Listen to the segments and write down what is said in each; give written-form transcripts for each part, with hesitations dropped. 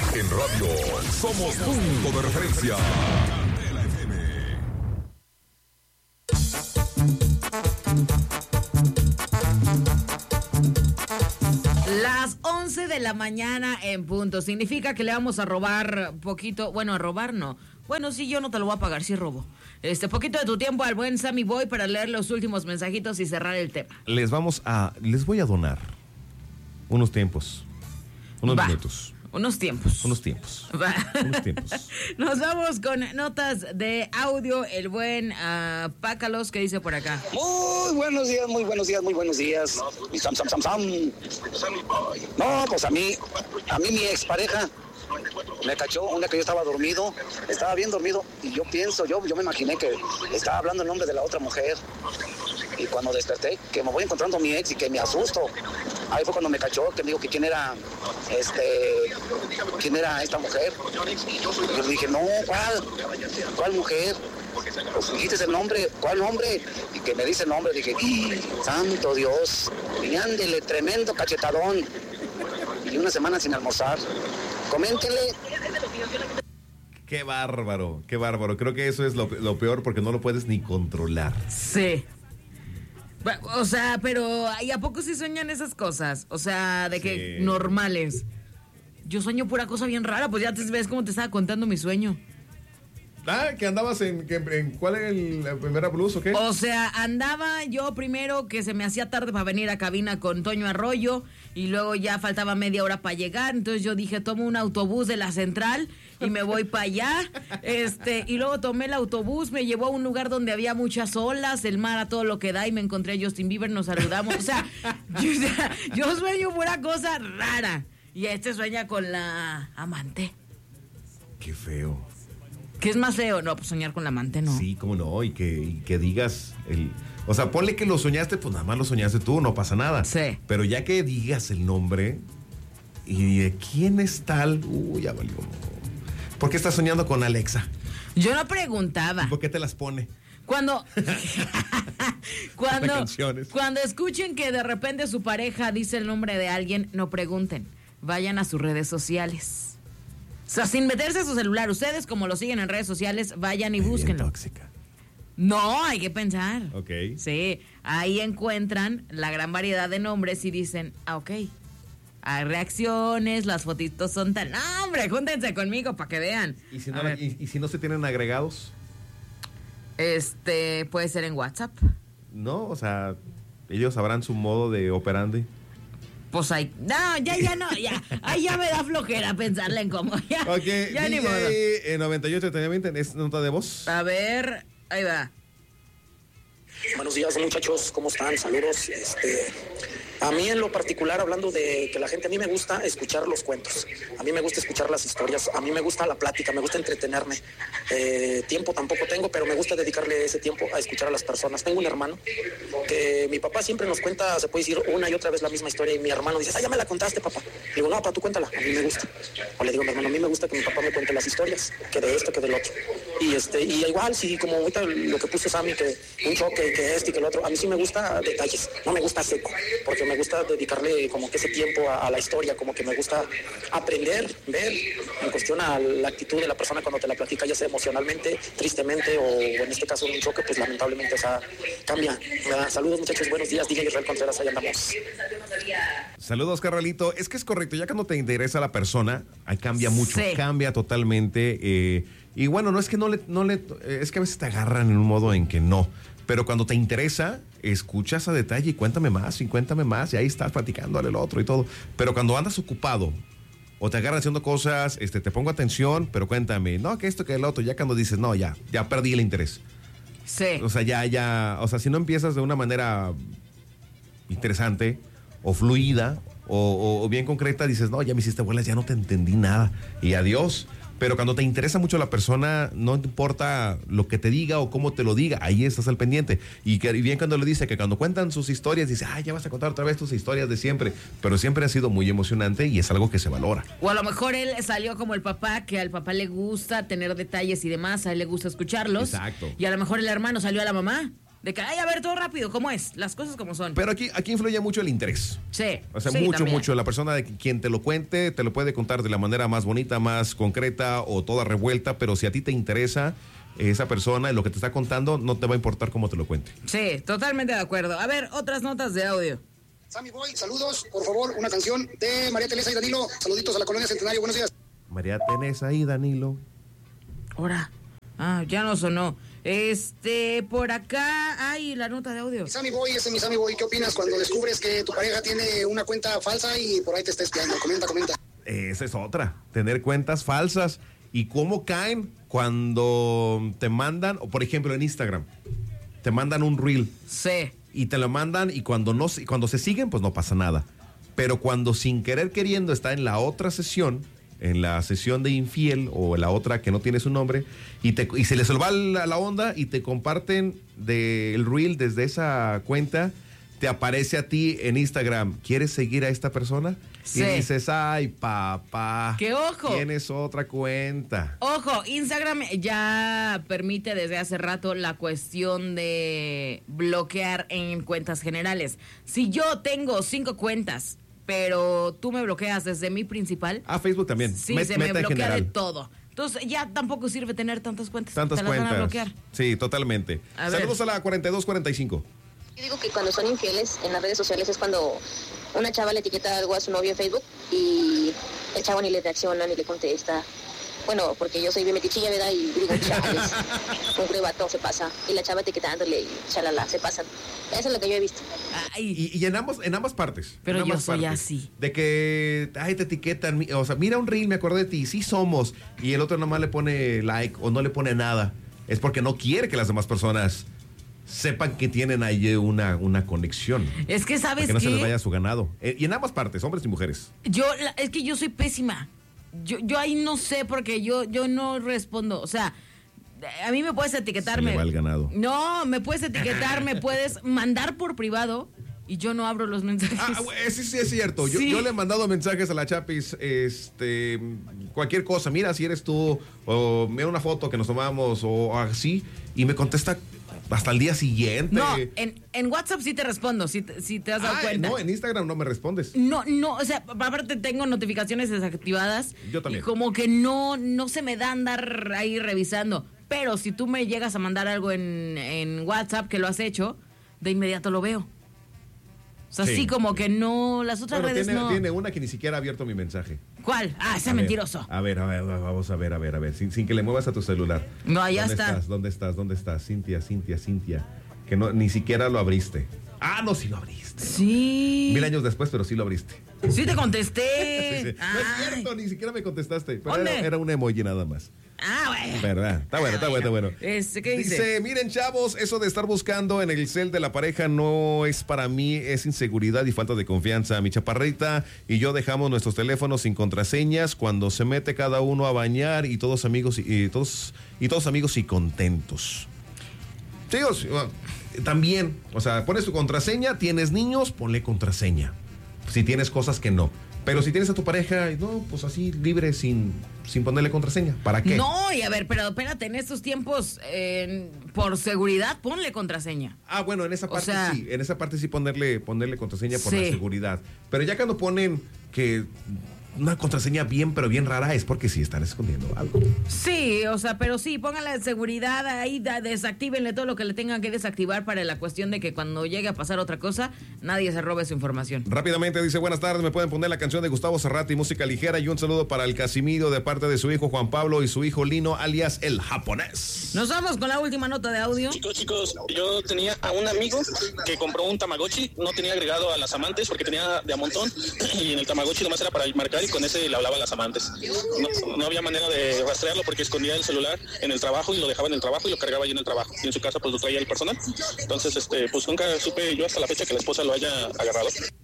En radio somos punto de referencia. Candela FM. Las 11 de la mañana en punto. Significa que le vamos a robar poquito. Bueno, a robar no. Bueno, sí, yo no te lo voy a pagar, sí robo. Poquito de tu tiempo al buen Sammy Boy para leer los últimos mensajitos y cerrar el tema. Les voy a donar unos tiempos. Unos minutos. Unos tiempos. Unos tiempos. Nos vamos con notas de audio. El buen Pácalos, que dice por acá. Muy buenos días, muy buenos días, muy buenos días. Mi Sam. No, pues a mí mi expareja me cachó una que yo estaba dormido, estaba bien dormido, y yo me imaginé que estaba hablando el nombre de la otra mujer. Y cuando desperté, que me voy encontrando a mi ex y que me asusto. Ahí fue cuando me cachó, que me dijo que quién era esta mujer. Y yo le dije, no, ¿cuál mujer? Pues dijiste el nombre, ¿cuál nombre? Y que me dice el nombre, dije, santo Dios, y ándele, tremendo cachetadón. Y una semana sin almorzar. Coméntele. Qué bárbaro. Creo que eso es lo peor porque no lo puedes ni controlar. Sí. O sea, pero ¿y a poco sí sueñan esas cosas? O sea, de que sí. Normales. Yo sueño pura cosa bien rara, pues ya te ves cómo te estaba contando mi sueño. Que andabas en ¿cuál era la primera blues o qué? O sea, andaba yo primero que se me hacía tarde para venir a cabina con Toño Arroyo y luego ya faltaba media hora para llegar, entonces yo dije, tomo un autobús de la central y me voy para allá, y luego tomé el autobús, me llevó a un lugar donde había muchas olas, el mar a todo lo que da y me encontré a Justin Bieber, nos saludamos, o sea, yo sueño pura cosa rara y sueña con la amante. Qué feo. ¿Qué es más feo? No, pues soñar con la amante, ¿no? Sí, cómo no, y que digas o sea, ponle que lo soñaste, pues nada más lo soñaste tú, no pasa nada. Sí. Pero ya que digas el nombre y de quién es tal, ya valió. ¿Por qué estás soñando con Alexa? Yo no preguntaba. ¿Por qué te las pone? Cuando canciones. Cuando escuchen que de repente su pareja dice el nombre de alguien, no pregunten. Vayan a sus redes sociales. O sea, sin meterse a su celular. Ustedes, como lo siguen en redes sociales, vayan y búsquenlo. Bien tóxica. No, hay que pensar. Ok. Sí, ahí encuentran la gran variedad de nombres y dicen, ok, hay reacciones, las fotitos son tan... No, hombre, júntense conmigo para que vean. ¿Y si no se tienen agregados? Puede ser en WhatsApp. No, o sea, ellos sabrán su modo de operandi. Pues ahí, no, ya. Ahí ya me da flojera pensarla en cómo. Ya, Ok, ya ni modo. 98-30-20, ¿es nota de voz? A ver, ahí va. Buenos días, muchachos, ¿cómo están? Saludos. A mí en lo particular, hablando de que la gente, a mí me gusta escuchar los cuentos, a mí me gusta escuchar las historias, a mí me gusta la plática, me gusta entretenerme. Tiempo tampoco tengo, pero me gusta dedicarle ese tiempo a escuchar a las personas. Tengo un hermano que mi papá siempre nos cuenta, se puede decir una y otra vez la misma historia, y mi hermano dice, ya me la contaste, papá. Le digo, no, papá, tú cuéntala, a mí me gusta. O le digo a mi hermano, a mí me gusta que mi papá me cuente las historias, que de esto, que del otro. Y igual, sí, como ahorita lo que puso Sammy, que un choque, que y que el otro, a mí sí me gusta detalles, no me gusta seco, porque me gusta dedicarle como que ese tiempo a la historia, como que me gusta aprender, ver, en cuestión a la actitud de la persona cuando te la platica, ya sea emocionalmente, tristemente, o en este caso un choque, pues lamentablemente, o sea, cambia. Saludos, muchachos, buenos días, DJ Israel Contreras, ahí andamos. Saludos, Carralito. Es que es correcto, ya cuando te interesa la persona, ahí cambia mucho, sí. Cambia totalmente. Y bueno, no es que no le, es que a veces te agarran en un modo en que no. Pero cuando te interesa, escuchas a detalle y cuéntame más, y ahí estás platicándole al otro y todo. Pero cuando andas ocupado o te agarran haciendo cosas, te pongo atención, pero cuéntame, no, que esto, que el otro, ya cuando dices, no, ya perdí el interés. Sí. O sea, o sea, si no empiezas de una manera interesante o fluida o bien concreta, dices, no, ya me hiciste bolas, ya no te entendí nada y adiós. Pero cuando te interesa mucho la persona, no importa lo que te diga o cómo te lo diga, ahí estás al pendiente. Y bien cuando le dice que cuando cuentan sus historias, dice, ya vas a contar otra vez tus historias de siempre. Pero siempre ha sido muy emocionante y es algo que se valora. O a lo mejor él salió como el papá, que al papá le gusta tener detalles y demás, a él le gusta escucharlos. Exacto. Y a lo mejor el hermano salió a la mamá. De que, ay, a ver, todo rápido, ¿cómo es? Las cosas como son. Pero aquí influye mucho el interés. Sí. O sea, sí, mucho, también. mucho. La persona de quien te lo cuente, te lo puede contar de la manera más bonita, más concreta o toda revuelta, pero si a ti te interesa esa persona, lo que te está contando, no te va a importar cómo te lo cuente. Sí, totalmente de acuerdo. A ver, otras notas de audio. Sammy Boy, saludos, por favor, una canción de María Teresa y Danilo. Saluditos a la Colonia Centenario, buenos días. María Teresa y Danilo. Ahora. Ah, ya no sonó. Por acá, ay, la nota de audio. Mi Sammy Boy, mi Sammy Boy, ¿qué opinas cuando descubres que tu pareja tiene una cuenta falsa y por ahí te está espiando? Comenta. Esa es otra, tener cuentas falsas. ¿Y cómo caen cuando te mandan, o por ejemplo en Instagram, te mandan un reel Sí. y te lo mandan y cuando se siguen, pues no pasa nada. Pero cuando sin querer queriendo está en la otra sesión, en la sesión de infiel o en la otra que no tiene su nombre, y se les va la onda y te comparten el reel desde esa cuenta, te aparece a ti en Instagram, ¿quieres seguir a esta persona? Sí. Y dices, ay, papá. ¡Qué ojo! Tienes otra cuenta. Ojo, Instagram ya permite desde hace rato la cuestión de bloquear en cuentas generales. Si yo tengo 5 cuentas, pero tú me bloqueas desde mi principal, Facebook también. sí, se me bloquea de todo. Entonces ya tampoco sirve tener tantas cuentas. Tantas te las cuentas. van a bloquear. Sí, totalmente. A Saludos ver. a la 4245. Yo digo que cuando son infieles en las redes sociales es cuando una chava le etiqueta algo a su novio en Facebook y el chavo ni le reacciona ni le contesta. Bueno, porque yo soy bien metichilla, ¿verdad? Y digo, chales, un crevato se pasa. Y la chava etiquetándole y chalala, se pasan. Eso es lo que yo he visto. Ay, Y en ambas partes. Pero en yo ambas soy partes. así. De que, ay, te etiquetan. O sea, mira un reel, me acordé de ti. Sí somos. Y el otro nomás le pone like o no le pone nada. Es porque no quiere que las demás personas sepan que tienen ahí una conexión. es que, ¿sabes Que no se les qué? vaya su ganado. Y en ambas partes, hombres y mujeres. Es que yo soy pésima. Yo ahí no sé porque yo no respondo. O sea, a mí me puedes etiquetarme. Se le va el ganado. No, me puedes etiquetar, me puedes mandar por privado y yo no abro los mensajes. Sí es cierto. Sí. Yo le he mandado mensajes a la Chapis, cualquier cosa. Mira si eres tú, o mira una foto que nos tomamos, o así, y me contesta hasta el día siguiente. No, en WhatsApp sí te respondo, si te has dado cuenta. No, en Instagram no me respondes. No, o sea, aparte tengo notificaciones desactivadas. Yo también. Y como que no se me da andar ahí revisando. Pero si tú me llegas a mandar algo en WhatsApp, que lo has hecho, de inmediato lo veo. O sea, Sí. sí, como que no, las otras Bueno, redes no. tiene una que ni siquiera ha abierto mi mensaje. ¿Cuál? Ah, ese A ver, mentiroso. A ver, vamos a ver. Sin que le muevas a tu celular. No, ya ¿Dónde está. ¿Dónde estás? Cintia. Que no, ni siquiera lo abriste. Ah, no, sí lo abriste. Sí. 1000 años después, pero sí lo abriste. Sí te contesté. Sí. No es Ay. cierto, ni siquiera me contestaste. Pero ¿Dónde? era un emoji nada más. Ah, bueno. ¿Verdad? Está bueno. ¿Qué dice? Miren, chavos, eso de estar buscando en el cel de la pareja no es para mí, es inseguridad y falta de confianza. Mi chaparrita y yo dejamos nuestros teléfonos sin contraseñas cuando se mete cada uno a bañar y todos amigos y todos amigos y contentos. Chicos, también, o sea, pones tu contraseña, tienes niños, ponle contraseña. Si tienes cosas que no. Pero si tienes a tu pareja, no, pues así libre, sin ponerle contraseña. ¿Para qué? No, y a ver, pero espérate, en estos tiempos, por seguridad, ponle contraseña. Ah, bueno, en esa O parte sea, sí. En esa parte sí ponerle contraseña por la Sí. seguridad. Pero ya cuando ponen que una contraseña pero bien rara es porque sí están escondiendo algo. Sí, o sea, pero sí, pónganle seguridad ahí, desactívenle todo lo que le tengan que desactivar para la cuestión de que cuando llegue a pasar otra cosa, nadie se robe su información. Rápidamente dice, buenas tardes, me pueden poner la canción de Gustavo Cerrati, música ligera, y un saludo para el Casimiro de parte de su hijo Juan Pablo y su hijo Lino, alias el japonés. Nos vamos con la última nota de audio. Chicos, yo tenía a un amigo que compró un Tamagotchi, no tenía agregado a las amantes porque tenía de a montón, y en el Tamagotchi nomás era para marcar y con ese le hablaba a las amantes. No había manera de rastrearlo porque escondía el celular en el trabajo y lo dejaba en el trabajo y lo cargaba ahí en el trabajo. Y en su casa pues lo traía el personal. Entonces, pues nunca supe yo hasta la fecha que la esposa lo haya agarrado.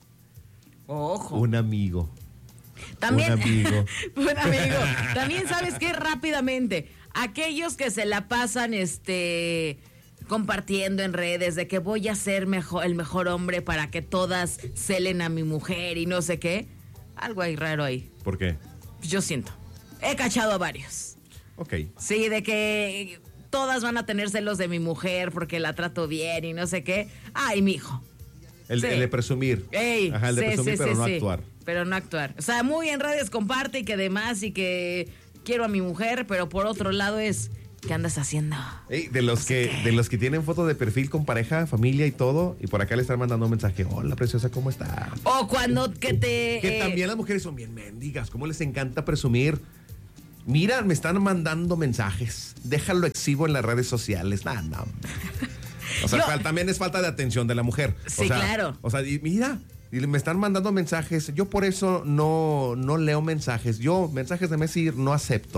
Ojo. Un amigo. También, Un amigo. un amigo. También sabes que rápidamente, aquellos que se la pasan compartiendo en redes de que voy a ser el mejor hombre para que todas celen a mi mujer y no sé qué, algo hay raro ahí. ¿Por qué? Yo siento. He cachado a varios. Ok. Sí, de que todas van a tener celos de mi mujer porque la trato bien y no sé qué. Ay, mijo. El de presumir. Ey, Ajá, el de presumir, pero no actuar. Pero no actuar. O sea, muy en redes comparte y que demás y que quiero a mi mujer, pero por otro lado es, ¿qué andas haciendo? Ey, de los que tienen foto de perfil con pareja, familia y todo, y por acá le están mandando un mensaje, hola preciosa, ¿cómo está? O cuando que también las mujeres son bien mendigas, ¿cómo les encanta presumir? Mira, me están mandando mensajes, déjalo exhibo en las redes sociales. No. O sea, también es falta de atención de la mujer. Sí, claro. O sea, y mira, y me están mandando mensajes. Yo por eso no leo mensajes. Yo mensajes de Messi no acepto.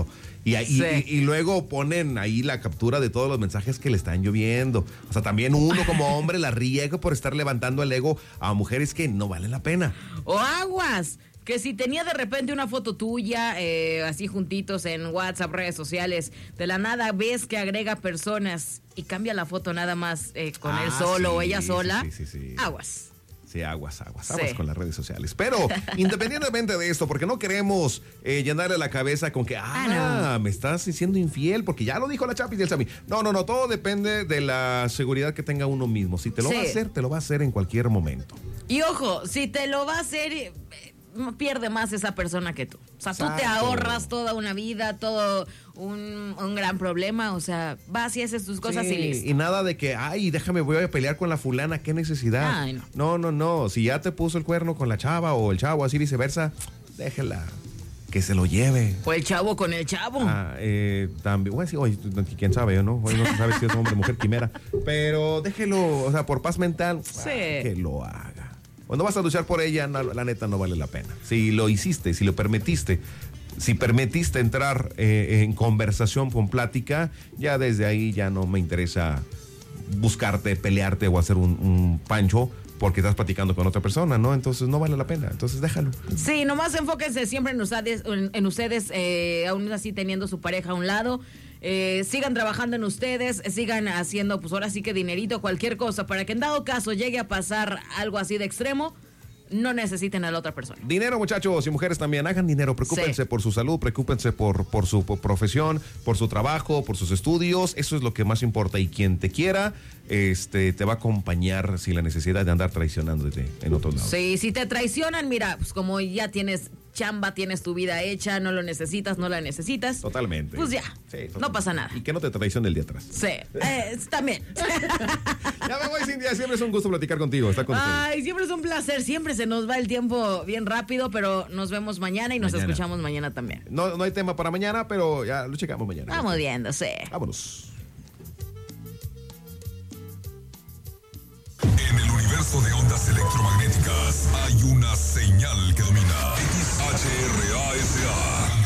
Y luego ponen ahí la captura de todos los mensajes que le están lloviendo. O sea, también uno como hombre la riega por estar levantando el ego a mujeres que no valen la pena. O aguas. Que si tenía de repente una foto tuya, así juntitos en WhatsApp, redes sociales, de la nada ves que agrega personas y cambia la foto nada más con él solo o ella sola, sí. aguas. Sí, aguas con las redes sociales. Pero independientemente de esto, porque no queremos llenarle la cabeza con que, no, me estás siendo infiel, porque ya lo dijo la Chapis y el Sammy. No, todo depende de la seguridad que tenga uno mismo. Si te lo va a hacer, te lo va a hacer en cualquier momento. Y ojo, si te lo va a hacer, pierde más esa persona que tú. O sea, tú te ahorras toda una vida, todo un gran problema. O sea, vas y haces tus cosas y listo. Y nada de que, déjame, voy a pelear con la fulana, qué necesidad. Ay, no. No. Si ya te puso el cuerno con la chava o el chavo, así viceversa, déjela. Que se lo lleve. O el chavo con el chavo. También, bueno, sí, quién sabe, ¿no? Hoy no se sabe si es hombre, mujer, quimera. Pero déjelo, o sea, por paz mental, que lo haga. Cuando vas a luchar por ella, la neta no vale la pena. Si lo hiciste, si lo permitiste, si permitiste entrar en conversación con plática, ya desde ahí ya no me interesa buscarte, pelearte o hacer un pancho porque estás platicando con otra persona, ¿no? Entonces no vale la pena, entonces déjalo. Sí, nomás enfóquense siempre en ustedes, aún así teniendo su pareja a un lado. Sigan trabajando en ustedes, sigan haciendo, pues ahora sí que dinerito, cualquier cosa, para que en dado caso llegue a pasar algo así de extremo, no necesiten a la otra persona. Dinero, muchachos y mujeres también, hagan dinero, preocúpense por su salud, preocúpense por su profesión, por su trabajo, por sus estudios, eso es lo que más importa, y quien te quiera, te va a acompañar sin la necesidad de andar traicionándote en otros lados. Sí, si te traicionan, mira, pues como ya tienes chamba, tienes tu vida hecha, no lo necesitas, no la necesitas. Totalmente. Pues ya, no pasa nada. Y que no te traicione el día atrás. Sí, también. Ya me voy, Cintia, siempre es un gusto platicar contigo, estar con ustedes. Siempre es un placer, siempre se nos va el tiempo bien rápido, pero nos vemos mañana y nos escuchamos mañana también. No hay tema para mañana, pero ya lo checamos mañana. Vamos viéndose. Vámonos. En el universo de ondas electromagnéticas hay una señal que domina. XHRASA.